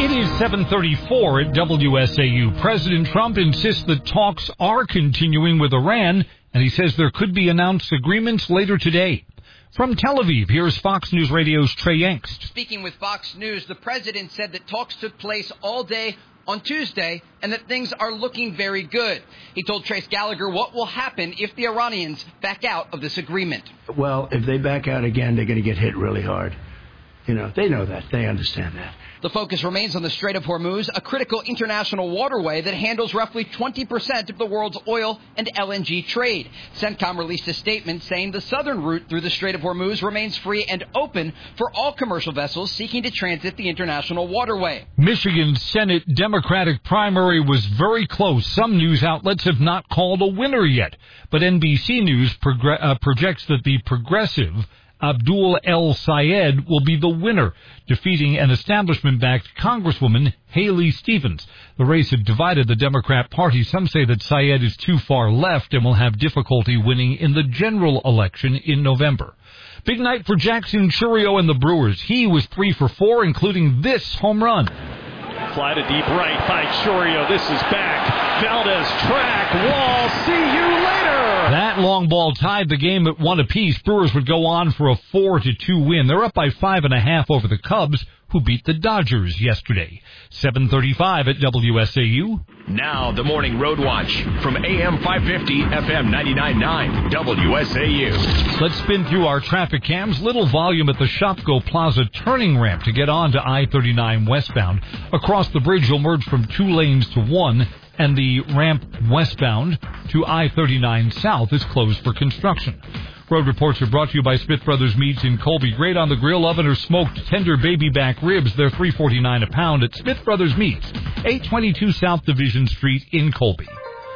It is 7:34 at WSAU. President Trump insists that talks are continuing with Iran, and he says there could be announced agreements later today. From Tel Aviv, here's Fox News Radio's Trey Yangst. Speaking with Fox News, the president said that talks took place all day on Tuesday and that things are looking very good. He told Trace Gallagher what will happen if the Iranians back out of this agreement. Well, if they back out again, they're going to get hit really hard. You know, they know that. They understand that. The focus remains on the Strait of Hormuz, a critical international waterway that handles roughly 20% of the world's oil and LNG trade. CENTCOM released a statement saying the southern route through the Strait of Hormuz remains free and open for all commercial vessels seeking to transit the international waterway. Michigan's Senate Democratic primary was very close. Some news outlets have not called a winner yet, but NBC News projects that the progressive Abdul El Sayed will be the winner, defeating an establishment-backed Congresswoman, Haley Stevens. The race had divided the Democrat Party. Some say that Sayed is too far left and will have difficulty winning in the general election in November. Big night for Jackson Chourio and the Brewers. He was 3 for 4, including this home run. Fly to deep right by Chourio. This is back. Valdez track. Wall. See you later. That long ball tied the game at 1 apiece. Brewers would go on for a 4-2 win. They're up by 5.5 over the Cubs, who beat the Dodgers yesterday. 7:35 at WSAU. Now the Morning Road Watch from AM 550, FM 99.9, WSAU. Let's spin through our traffic cams. Little volume at the Shopko Plaza turning ramp to get on to I-39 westbound. Across the bridge, you'll merge from 2 lanes to 1, and the ramp westbound to I-39 south is closed for construction. Road reports are brought to you by Smith Brothers Meats in Colby. Great on the grill, oven, or smoked tender baby back ribs. They're $3.49 a pound at Smith Brothers Meats, 822 South Division Street in Colby.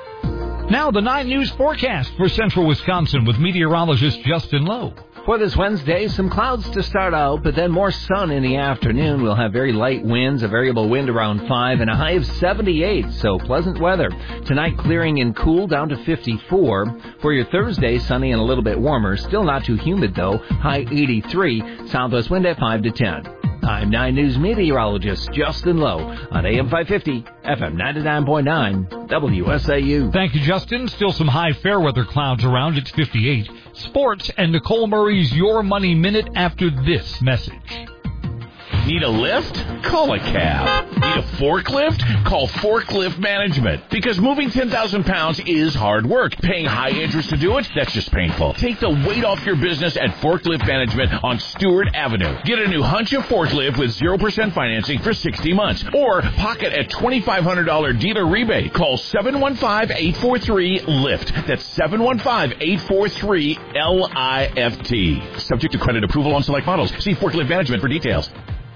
Now the 9 News forecast for central Wisconsin with meteorologist Justin Lowe. For this Wednesday, some clouds to start out, but then more sun in the afternoon. We'll have very light winds, a variable wind around 5, and a high of 78, so pleasant weather. Tonight, clearing and cool down to 54. For your Thursday, sunny and a little bit warmer. Still not too humid, though. High 83, southwest wind at 5 to 10. I'm 9 News meteorologist Justin Lowe on AM 550, FM 99.9, WSAU. Thank you, Justin. Still some high fair weather clouds around. It's 58. Sports and Nicole Murray's Your Money Minute after this message. Need a lift? Call a cab. Need a forklift? Call Forklift Management. Because moving 10,000 pounds is hard work. Paying high interest to do it? That's just painful. Take the weight off your business at Forklift Management on Stewart Avenue. Get a new Huncha forklift with 0% financing for 60 months. Or pocket a $2,500 dealer rebate. Call 715-843-LIFT. That's 715-843-LIFT. Subject to credit approval on select models. See Forklift Management for details.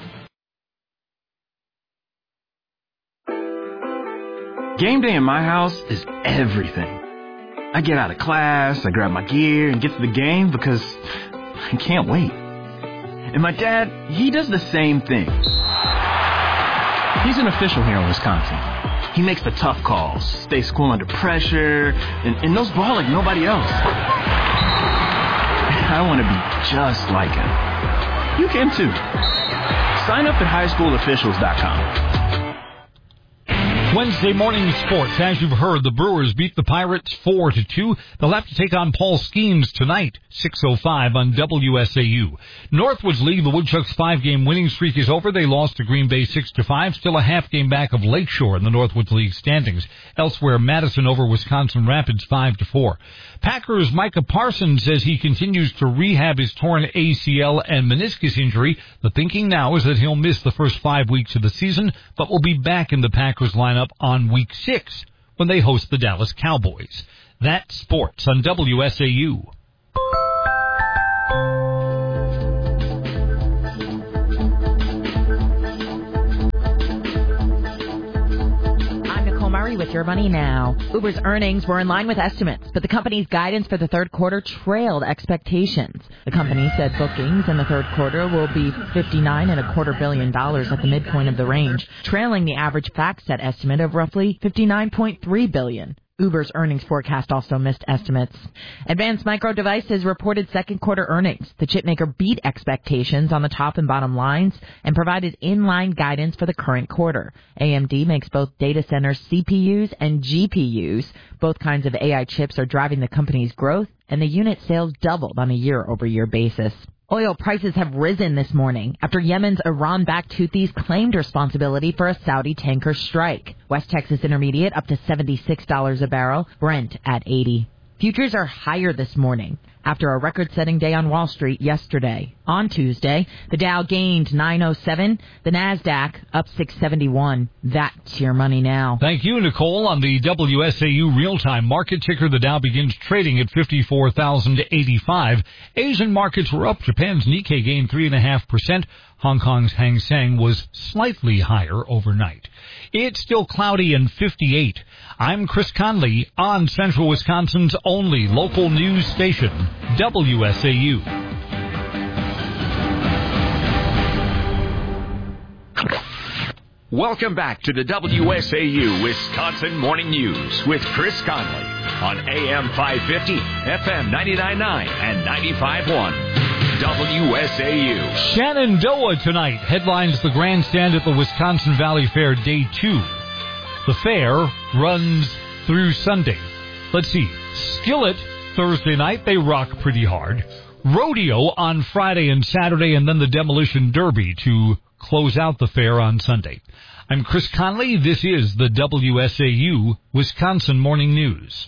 Game day in my house is everything. I get out of class, I grab my gear, and get to the game because I can't wait. And my dad, he does the same thing. He's an official here in Wisconsin. He makes the tough calls, stays cool under pressure, and knows ball like nobody else. I want to be just like him. You can too. Sign up at highschoolofficials.com. Wednesday morning sports. As you've heard, the Brewers beat the Pirates 4-2. They'll have to take on Paul Skeens tonight, 6:05 on WSAU. Northwoods League, the Woodchucks' 5-game winning streak is over. They lost to Green Bay 6-5, still a half game back of Lakeshore in the Northwoods League standings. Elsewhere, Madison over Wisconsin Rapids 5-4. Packers' Micah Parsons says he continues to rehab his torn ACL and meniscus injury. The thinking now is that he'll miss the first 5 weeks of the season, but will be back in the Packers lineup on Week 6 when they host the Dallas Cowboys. That's sports on WSAU. With Your Money Now. Uber's earnings were in line with estimates, but the company's guidance for the third quarter trailed expectations. The company said bookings in the third quarter will be $59.25 billion at the midpoint of the range, trailing the average FactSet estimate of roughly $59.3 billion. Uber's earnings forecast also missed estimates. Advanced Micro Devices reported second quarter earnings. The chipmaker beat expectations on the top and bottom lines and provided in-line guidance for the current quarter. AMD makes both data center CPUs and GPUs. Both kinds of AI chips are driving the company's growth, and the unit sales doubled on a year-over-year basis. Oil prices have risen this morning after Yemen's Iran-backed Houthis claimed responsibility for a Saudi tanker strike. West Texas Intermediate up to $76 a barrel, Brent at $80. Futures are higher this morning after a record-setting day on Wall Street yesterday. On Tuesday, the Dow gained 907, the NASDAQ up 671. That's your money now. Thank you, Nicole. On the WSAU real-time market ticker, the Dow begins trading at 54,085. Asian markets were up. Japan's Nikkei gained 3.5%. Hong Kong's Hang Seng was slightly higher overnight. It's still cloudy and 58. I'm Chris Conley on Central Wisconsin's only local news station, WSAU. Welcome back to the WSAU Wisconsin Morning News with Chris Conley on AM 550, FM 99.9, and 95.1. WSAU. Shenandoah tonight headlines the grandstand at the Wisconsin Valley Fair Day 2. The fair runs through Sunday. Let's see. Skillet Thursday night, they rock pretty hard. Rodeo on Friday and Saturday, and then the Demolition Derby to close out the fair on Sunday. I'm Chris Conley. This is the WSAU Wisconsin Morning News.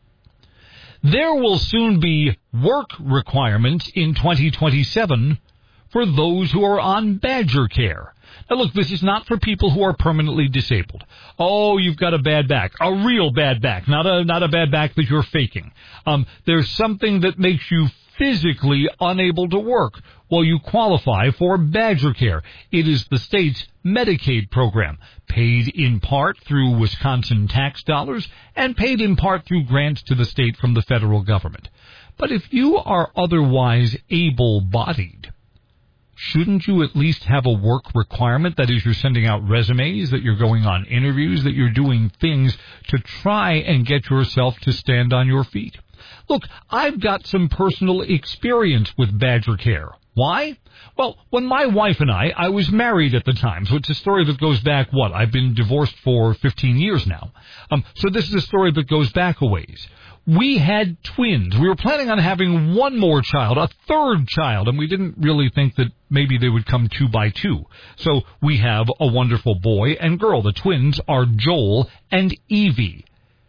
There will soon be work requirements in 2027 for those who are on Badger Care. Now, look, this is not for people who are permanently disabled. Oh, you've got a bad back, a real bad back, not a bad back that you're faking. There's something that makes you physically unable to work. Well, you qualify for Badger Care. It is the state's Medicaid program, paid in part through Wisconsin tax dollars and paid in part through grants to the state from the federal government. But if you are otherwise able-bodied, shouldn't you at least have a work requirement? That is, you're sending out resumes, that you're going on interviews, that you're doing things to try and get yourself to stand on your feet. Look, I've got some personal experience with Badger Care. Why? Well, when my wife and I was married at the time, so it's a story that goes back, I've been divorced for 15 years now. So this is a story that goes back a ways. We had twins. We were planning on having one more child, a third child, and we didn't really think that maybe they would come 2 by 2. So we have a wonderful boy and girl. The twins are Joel and Evie.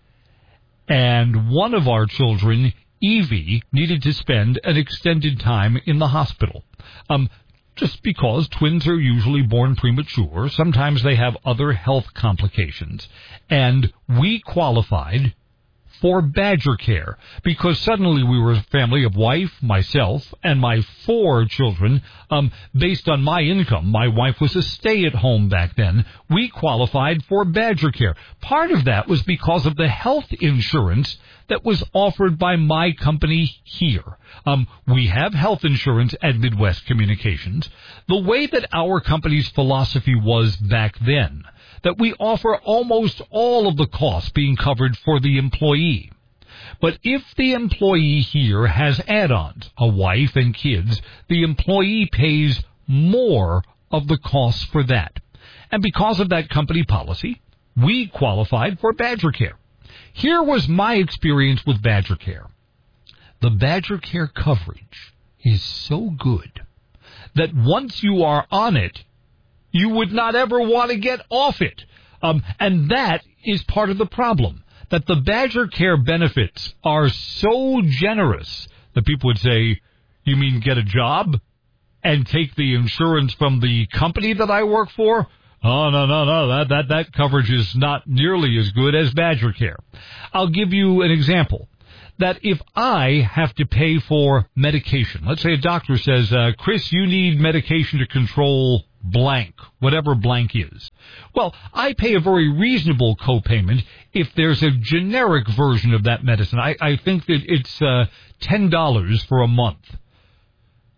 And one of our children, Evie, needed to spend an extended time in the hospital. Just because twins are usually born premature, sometimes they have other health complications. And we qualified for Badger Care because suddenly we were a family of wife, myself, and my 4 children. Based on my income, my wife was a stay-at-home back then. We qualified for Badger Care. Part of that was because of the health insurance that was offered by my company here. We have health insurance at Midwest Communications. The way that our company's philosophy was back then, that we offer almost all of the costs being covered for the employee. But if the employee here has add-ons, a wife and kids, the employee pays more of the costs for that. And because of that company policy, we qualified for Badger Care. Here was my experience with Badger Care. The Badger Care coverage is so good that once you are on it, you would not ever want to get off it. And that is part of the problem, that the Badger Care benefits are so generous that people would say, you mean get a job and take the insurance from the company that I work for? Oh, no. That coverage is not nearly as good as Badger Care. I'll give you an example. That if I have to pay for medication, let's say a doctor says, Chris, you need medication to control blank, whatever blank is. Well, I pay a very reasonable copayment if there's a generic version of that medicine. I think that it's $10 for a month.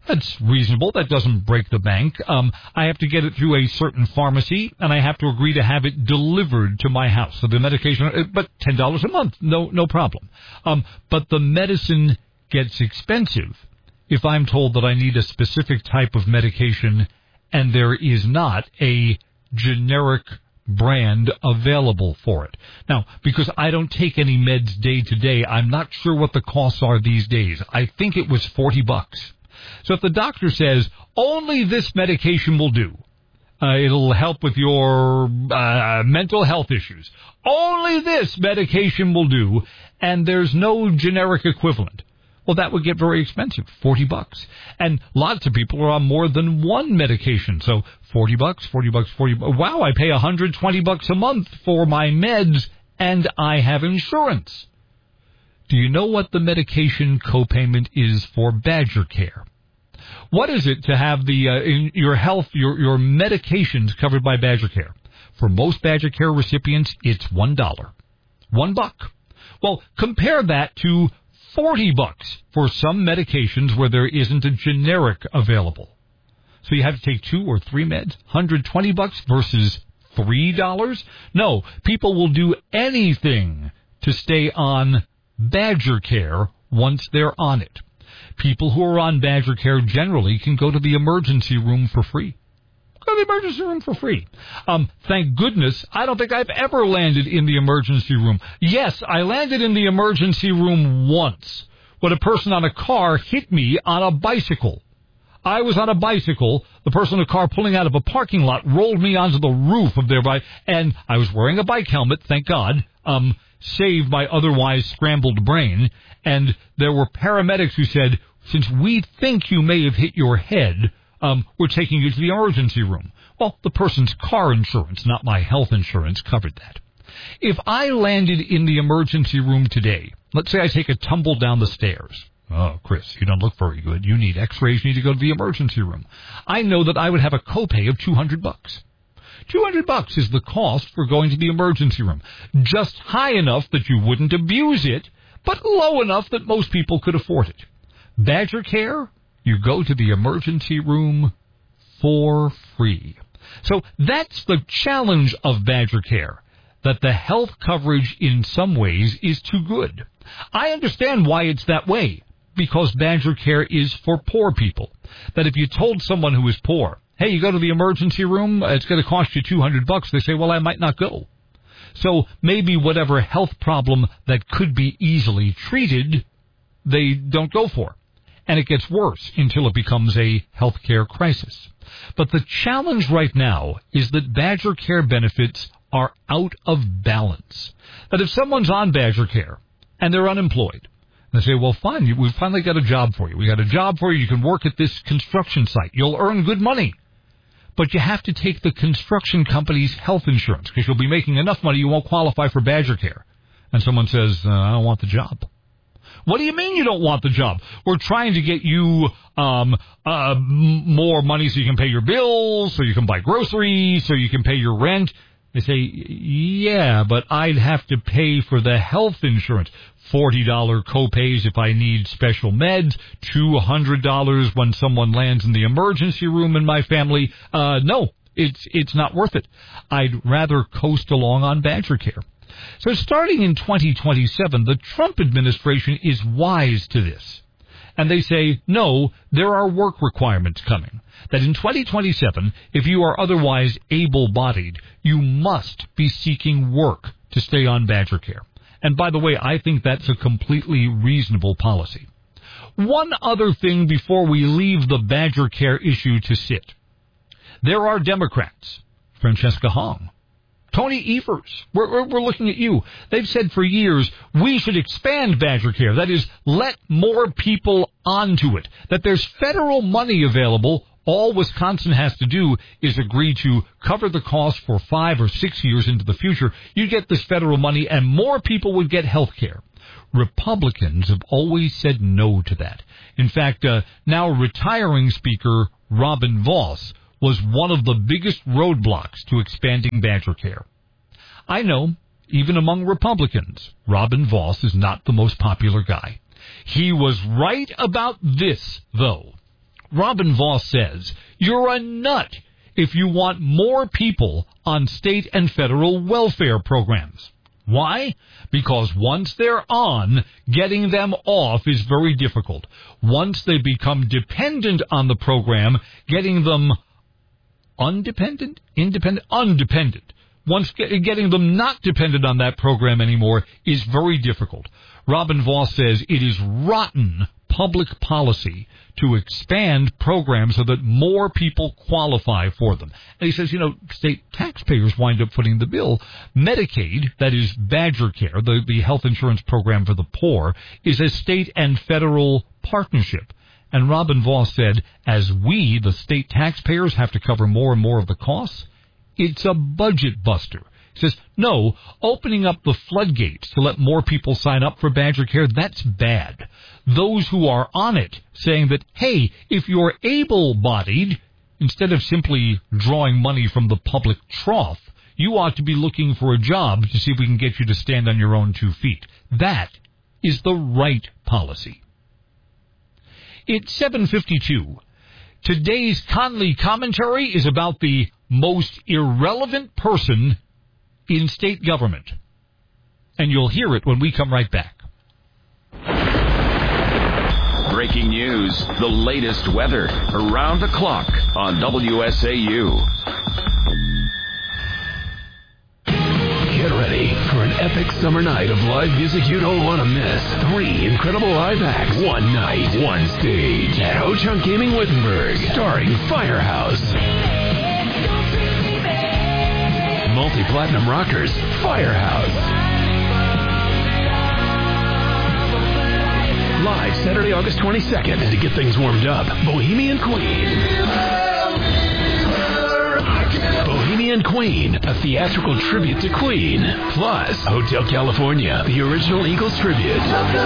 That's reasonable. That doesn't break the bank. I have to get it through a certain pharmacy, and I have to agree to have it delivered to my house. So the medication, but $10 a month, no problem. But the medicine gets expensive if I'm told that I need a specific type of medication and there is not a generic brand available for it. Now, because I don't take any meds day to day, I'm not sure what the costs are these days. I think it was $40. So if the doctor says, only this medication will do, it'll help with your mental health issues, only this medication will do, and there's no generic equivalent, well, that would get very expensive, $40. And lots of people are on more than one medication, so $40. Wow, I pay $120 a month for my meds, and I have insurance. Do you know what the medication copayment is for Badger Care? What is it to have in your health, your medications covered by Badger Care? For most Badger Care recipients, it's $1. $1. Well, compare that to $40 for some medications where there isn't a generic available. So you have to take 2 or 3 meds, $120 versus $3? No, people will do anything to stay on Badger Care once they're on it. People who are on Badger Care generally can go to the emergency room for free. Go to the emergency room for free. Thank goodness, I don't think I've ever landed in the emergency room. Yes, I landed in the emergency room once when a person on a car hit me on a bicycle. I was on a bicycle. The person in a car pulling out of a parking lot rolled me onto the roof of their bike, and I was wearing a bike helmet, thank God, saved my otherwise scrambled brain. And there were paramedics who said, since we think you may have hit your head, we're taking you to the emergency room. Well, the person's car insurance, not my health insurance, covered that. If I landed in the emergency room today, let's say I take a tumble down the stairs. Oh, Chris, you don't look very good. You need x-rays. You need to go to the emergency room. I know that I would have a copay of $200. $200 is the cost for going to the emergency room. Just high enough that you wouldn't abuse it, but low enough that most people could afford it. Badger Care, you go to the emergency room for free. So that's the challenge of Badger Care, that the health coverage in some ways is too good. I understand why it's that way, because Badger Care is for poor people. That if you told someone who is poor, hey, you go to the emergency room, it's going to cost you $200, they say, well, I might not go. So maybe whatever health problem that could be easily treated, they don't go for. And it gets worse until it becomes a healthcare crisis. But the challenge right now is that Badger Care benefits are out of balance. That if someone's on Badger Care and they're unemployed, they say, well, fine, we've finally got a job for you. We got a job for you. You can work at this construction site. You'll earn good money. But you have to take the construction company's health insurance because you'll be making enough money you won't qualify for Badger Care. And someone says, I don't want the job. What do you mean you don't want the job? We're trying to get you more money so you can pay your bills, so you can buy groceries, so you can pay your rent. They say, yeah, but I'd have to pay for the health insurance. $40 copays if I need special meds, $200 when someone lands in the emergency room in my family. No, it's not worth it. I'd rather coast along on Badger Care. So starting in 2027, the Trump administration is wise to this. And they say, no, there are work requirements coming. That in 2027, if you are otherwise able-bodied, you must be seeking work to stay on Badger Care. And by the way, I think that's a completely reasonable policy. One other thing before we leave the Badger Care issue to sit. There are Democrats, Francesca Hong, Tony Evers, we're looking at you. They've said for years, we should expand Badger Care. That is, let more people onto it. That there's federal money available. All Wisconsin has to do is agree to cover the cost for 5 or 6 years into the future. You get this federal money and more people would get health care. Republicans have always said no to that. In fact, now retiring Speaker Robin Vos was one of the biggest roadblocks to expanding Badger Care. I know, even among Republicans, Robin Vos is not the most popular guy. He was right about this, though. Robin Voss says, you're a nut if you want more people on state and federal welfare programs. Why? Because once they're on, getting them off is very difficult. Once they become dependent on the program, getting them undependent? Undependent. Once getting them not dependent on that program anymore is very difficult. Robin Voss says it is rotten public policy to expand programs so that more people qualify for them. And he says, state taxpayers wind up footing the bill. Medicaid, that is Badger Care, the health insurance program for the poor, is a state and federal partnership. And Robin Voss said, as we, the state taxpayers, have to cover more and more of the costs, it's a budget buster. He says, no, opening up the floodgates to let more people sign up for Badger Care, that's bad. Those who are on it saying that, hey, if you're able-bodied, instead of simply drawing money from the public trough, you ought to be looking for a job to see if we can get you to stand on your own 2 feet. That is the right policy. It's 7:52. Today's Conley commentary is about the most irrelevant person in state government. And you'll hear it when we come right back. Breaking news, the latest weather, around the clock on WSAU. Get ready for an epic summer night of live music you don't want to miss. 3 incredible live acts, 1 night, 1 stage at Ho-Chunk Gaming Wittenberg, starring Firehouse. Multi-platinum rockers, Firehouse. Live Saturday, August 22nd. And to get things warmed up, Bohemian Queen. Bohemian Queen, a theatrical tribute to Queen. Plus, Hotel California, the original Eagles tribute.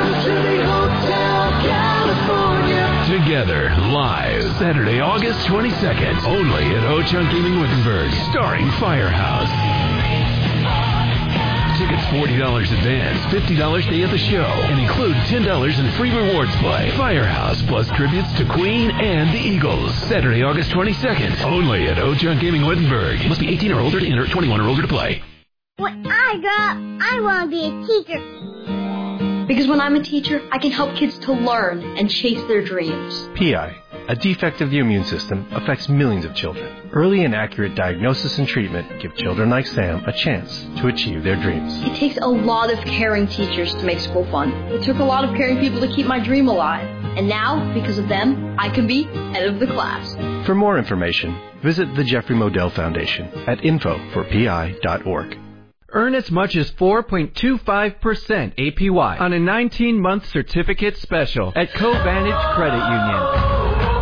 Together, live, Saturday, August 22nd. Only at Ho-Chunk Gaming Wittenberg, starring Firehouse. Tickets $40 advance, $50 day of the show, and include $10 in free rewards play. Firehouse plus tributes to Queen and the Eagles. Saturday, August 22nd. Only at Ho-Chunk Gaming Wittenberg. Must be 18 or older to enter, 21 or older to play. When I grow up, I want to be a teacher. Because when I'm a teacher, I can help kids to learn and chase their dreams. PI, a defect of the immune system, affects millions of children. Early and accurate diagnosis and treatment give children like Sam a chance to achieve their dreams. It takes a lot of caring teachers to make school fun. It took a lot of caring people to keep my dream alive. And now, because of them, I can be head of the class. For more information, visit the Jeffrey Modell Foundation at info4pi.org. Earn as much as 4.25% APY on a 19-month certificate special at Covantage Credit Union.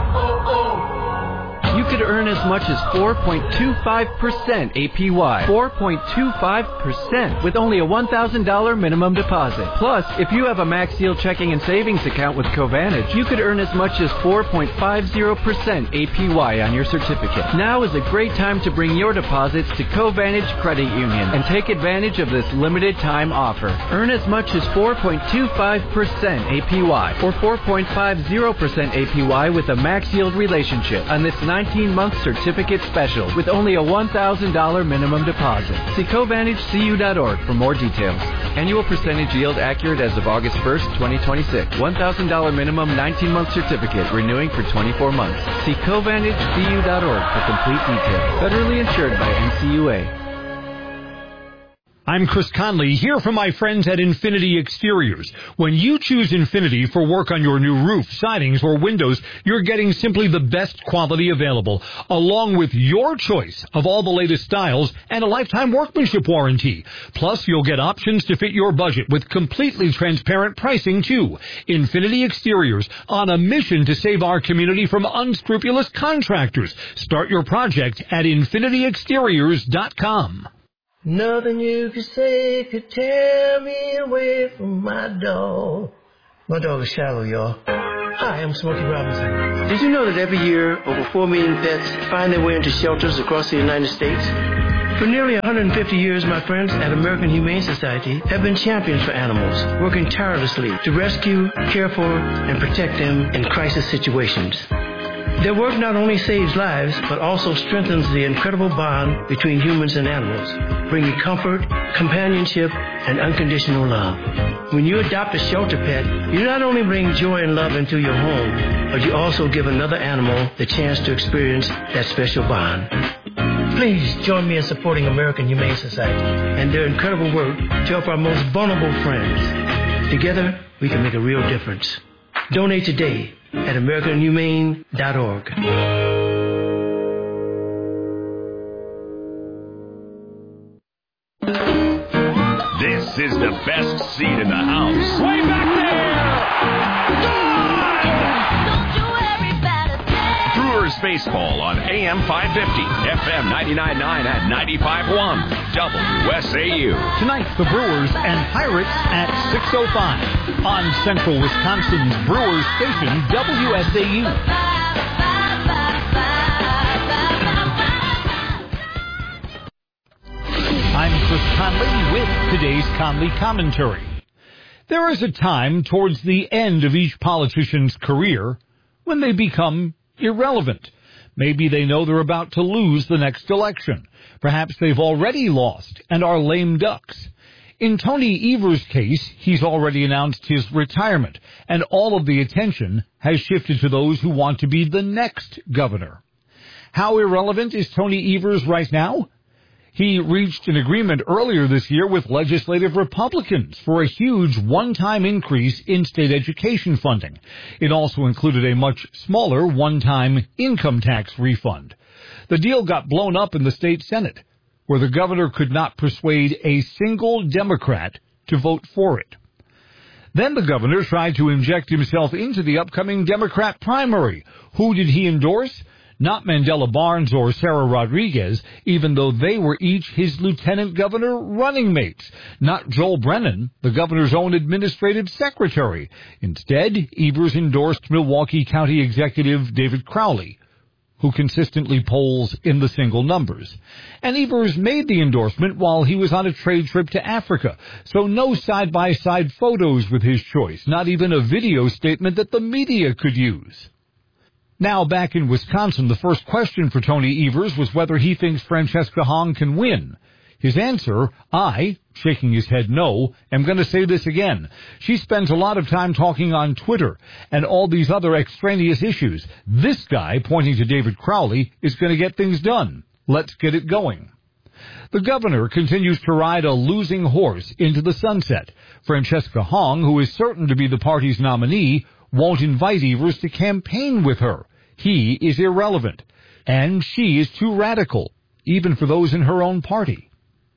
You could earn as much as 4.25% APY. 4.25% with only a $1,000 minimum deposit. Plus, if you have a Max Yield checking and savings account with Covantage, you could earn as much as 4.50% APY on your certificate. Now is a great time to bring your deposits to Covantage Credit Union and take advantage of this limited time offer. Earn as much as 4.25% APY or 4.50% APY with a Max Yield relationship on this 19-month certificate special with only a $1,000 minimum deposit. See CovantageCU.org for more details. Annual percentage yield accurate as of August 1st, 2026. $1,000 minimum 19-month certificate renewing for 24 months. See CovantageCU.org for complete details. Federally insured by NCUA. I'm Chris Conley, here for my friends at Infinity Exteriors. When you choose Infinity for work on your new roof, sidings, or windows, you're getting simply the best quality available, along with your choice of all the latest styles and a lifetime workmanship warranty. Plus, you'll get options to fit your budget with completely transparent pricing, too. Infinity Exteriors, on a mission to save our community from unscrupulous contractors. Start your project at infinityexteriors.com. Nothing you could say could tear me away from my dog. My dog is Shallow, y'all. Hi, I'm Smokey Robinson. Did you know that every year, over 4 million pets find their way into shelters across the United States? For nearly 150 years, my friends at American Humane Society have been champions for animals, working tirelessly to rescue, care for, and protect them in crisis situations. Their work not only saves lives, but also strengthens the incredible bond between humans and animals, bringing comfort, companionship, and unconditional love. When you adopt a shelter pet, you not only bring joy and love into your home, but you also give another animal the chance to experience that special bond. Please join me in supporting American Humane Society and their incredible work to help our most vulnerable friends. Together, we can make a real difference. Donate today at AmericanHumane.org. This is the best seat in the house. Way back there! Brewers baseball on AM 550, FM 99.9 and 95.1, WSAU. Tonight, the Brewers and Pirates at 6:05 on Central Wisconsin's Brewers station, WSAU. I'm Chris Conley with today's Conley Commentary. There is a time towards the end of each politician's career when they become irrelevant. Maybe they know they're about to lose the next election. Perhaps they've already lost and are lame ducks. In Tony Evers' case, he's already announced his retirement, and all of the attention has shifted to those who want to be the next governor. How irrelevant is Tony Evers right now? He reached an agreement earlier this year with legislative Republicans for a huge one-time increase in state education funding. It also included a much smaller one-time income tax refund. The deal got blown up in the state Senate, where the governor could not persuade a single Democrat to vote for it. Then the governor tried to inject himself into the upcoming Democrat primary. Who did he endorse? Not Mandela Barnes or Sarah Rodriguez, even though they were each his lieutenant governor running mates. Not Joel Brennan, the governor's own administrative secretary. Instead, Evers endorsed Milwaukee County Executive David Crowley, who consistently polls in the single numbers. And Evers made the endorsement while he was on a trade trip to Africa, so no side-by-side photos with his choice, not even a video statement that the media could use. Now, back in Wisconsin, the first question for Tony Evers was whether he thinks Francesca Hong can win. His answer, shaking his head no, am going to say this again. She spends a lot of time talking on Twitter and all these other extraneous issues. This guy, pointing to David Crowley, is going to get things done. Let's get it going. The governor continues to ride a losing horse into the sunset. Francesca Hong, who is certain to be the party's nominee, won't invite Evers to campaign with her. He is irrelevant. And she is too radical, even for those in her own party.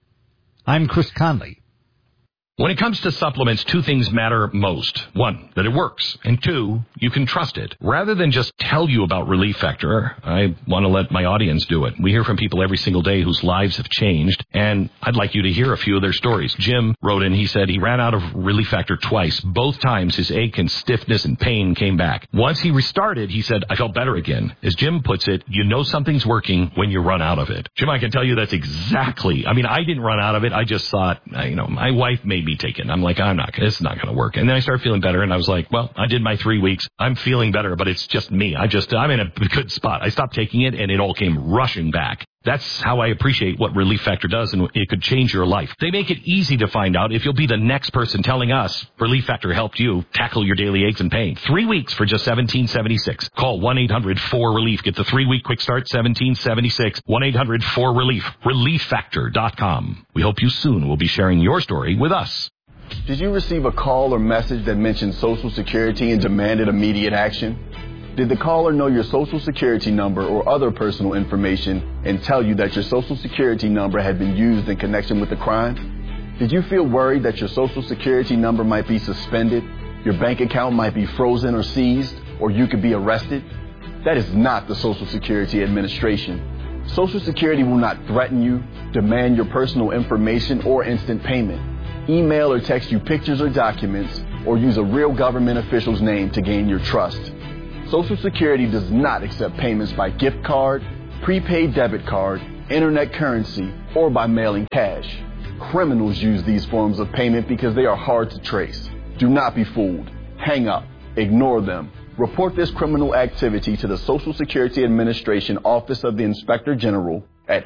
I'm Chris Conley. When it comes to supplements, two things matter most. One, that it works. And two, you can trust it. Rather than just tell you about Relief Factor, I want to let my audience do it. We hear from people every single day whose lives have changed, and I'd like you to hear a few of their stories. Jim wrote in, he said he ran out of Relief Factor twice. Both times his ache and stiffness and pain came back. Once he restarted, he said, I felt better again. As Jim puts it, you know something's working when you run out of it. Jim, I can tell you that's exactly, I didn't run out of it. I just thought, my wife made me take it. I'm like, it's not going to work. And then I started feeling better, and I was like, well, I did my 3 weeks. I'm feeling better, but it's just me. I'm in a good spot. I stopped taking it, and it all came rushing back. That's how I appreciate what Relief Factor does, and it could change your life. They make it easy to find out if you'll be the next person telling us Relief Factor helped you tackle your daily aches and pain. 3 weeks for just $17.76. Call 1-800-4RELIEF. Get the 3-week quick start, $17.76. 1-800-4RELIEF. ReliefFactor.com. We hope you soon will be sharing your story with us. Did you receive a call or message that mentioned Social Security and demanded immediate action? Did the caller know your Social Security number or other personal information and tell you that your Social Security number had been used in connection with the crime? Did you feel worried that your Social Security number might be suspended, your bank account might be frozen or seized, or you could be arrested? That is not the Social Security Administration. Social Security will not threaten you, demand your personal information, or instant payment. Email or text you pictures or documents, or use a real government official's name to gain your trust. Social Security does not accept payments by gift card, prepaid debit card, internet currency, or by mailing cash. Criminals use these forms of payment because they are hard to trace. Do not be fooled. Hang up. Ignore them. Report this criminal activity to the Social Security Administration Office of the Inspector General at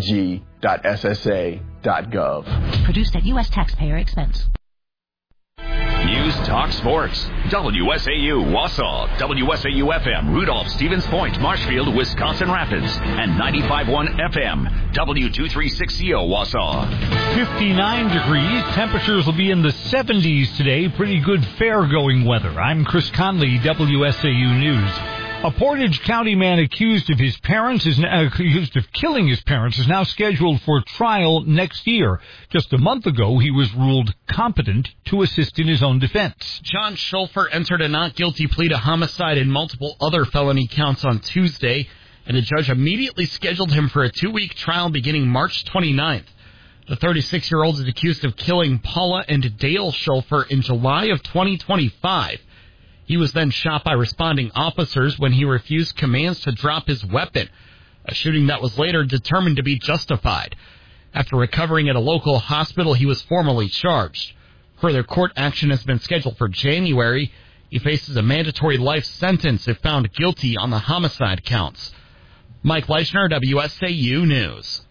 oig.ssa.gov. Produced at U.S. taxpayer expense. News Talk Sports. WSAU Wausau, WSAU FM, Rudolph, Stevens Point, Marshfield, Wisconsin Rapids, and 95.1 FM, W236CO Wausau. 59 degrees. Temperatures will be in the 70s today. Pretty good fair-going weather. I'm Chris Conley, WSAU News. A Portage County man accused of killing his parents is now scheduled for trial next year. Just a month ago, he was ruled competent to assist in his own defense. John Schulfer entered a not guilty plea to homicide and multiple other felony counts on Tuesday, and a judge immediately scheduled him for a 2-week trial beginning March 29th. The 36-year-old is accused of killing Paula and Dale Schulfer in July of 2025. He was then shot by responding officers when he refused commands to drop his weapon, a shooting that was later determined to be justified. After recovering at a local hospital, he was formally charged. Further court action has been scheduled for January. He faces a mandatory life sentence if found guilty on the homicide counts. Mike Leischner, WSAU News.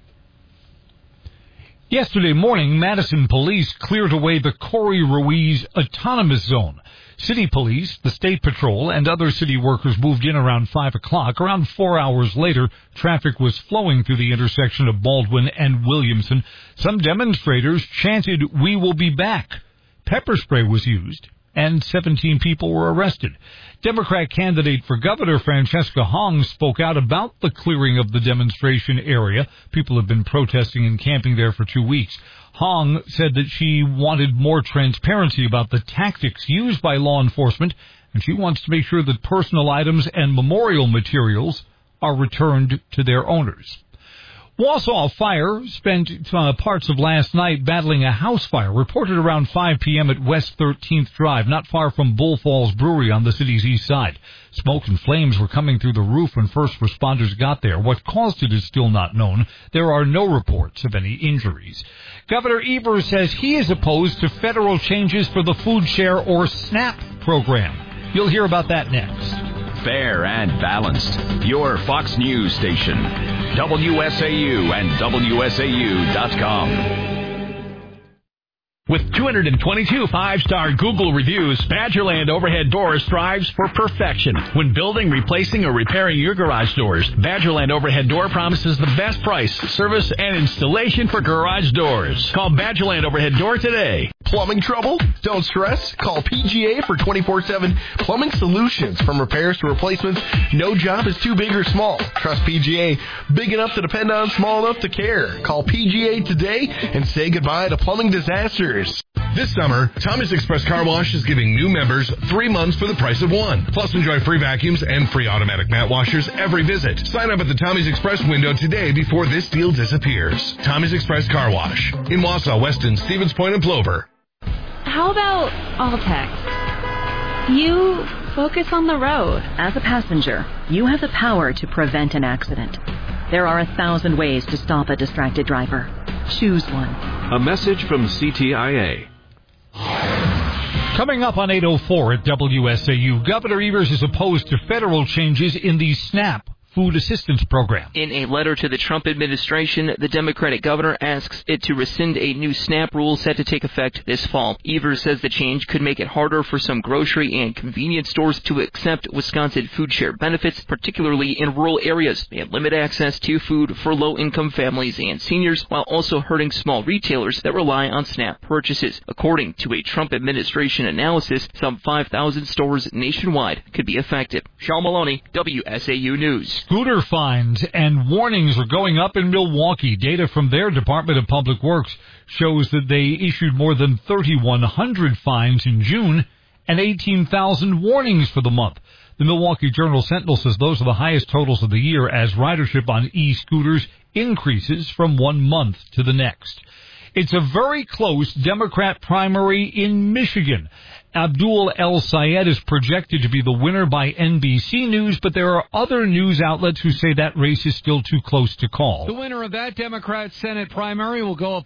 Yesterday morning, Madison police cleared away the Corey Ruiz Autonomous Zone. City police, the State Patrol, and other city workers moved in around 5 o'clock. Around 4 hours later, traffic was flowing through the intersection of Baldwin and Williamson. Some demonstrators chanted, "We will be back." Pepper spray was used, and 17 people were arrested. Democrat candidate for governor Francesca Hong spoke out about the clearing of the demonstration area. People have been protesting and camping there for 2 weeks. Hong said that she wanted more transparency about the tactics used by law enforcement, and she wants to make sure that personal items and memorial materials are returned to their owners. Wausau Fire spent parts of last night battling a house fire reported around 5 p.m. at West 13th Drive, not far from Bull Falls Brewery on the city's east side. Smoke and flames were coming through the roof when first responders got there. What caused it is still not known. There are no reports of any injuries. Governor Evers says he is opposed to federal changes for the food share or SNAP program. You'll hear about that next. Fair and balanced. Your Fox News station. WSAU and WSAU.com. With 222 5-star Google reviews, Badgerland Overhead Doors strives for perfection. When building, replacing, or repairing your garage doors, Badgerland Overhead Door promises the best price, service, and installation for garage doors. Call Badgerland Overhead Door today. Plumbing trouble? Don't stress. Call PGA for 24/7 plumbing solutions. From repairs to replacements, no job is too big or small. Trust PGA. Big enough to depend on, small enough to care. Call PGA today and say goodbye to plumbing disasters. This summer, Tommy's Express Car Wash is giving new members 3 months for the price of 1. Plus, enjoy free vacuums and free automatic mat washers every visit. Sign up at the Tommy's Express window today before this deal disappears. Tommy's Express Car Wash in Wausau, Weston, Stevens Point, and Plover. How about all text? You focus on the road. As a passenger, you have the power to prevent an accident. There are 1,000 ways to stop a distracted driver. Choose one. A message from CTIA. Coming up on 8:04 at WSAU, Governor Evers is opposed to federal changes in the SNAP food assistance program. In a letter to the Trump administration, the Democratic governor asks it to rescind a new SNAP rule set to take effect this fall. Evers says the change could make it harder for some grocery and convenience stores to accept Wisconsin food share benefits, particularly in rural areas, and limit access to food for low-income families and seniors, while also hurting small retailers that rely on SNAP purchases. According to a Trump administration analysis, some 5,000 stores nationwide could be affected. Sean Maloney, WSAU News. Scooter fines and warnings are going up in Milwaukee. Data from their Department of Public Works shows that they issued more than 3,100 fines in June and 18,000 warnings for the month. The Milwaukee Journal-Sentinel says those are the highest totals of the year as ridership on e-scooters increases from one month to the next. It's a very close Democrat primary in Michigan. Abdul El-Sayed is projected to be the winner by NBC News, but there are other news outlets who say that race is still too close to call. The winner of that Democrat Senate primary will go up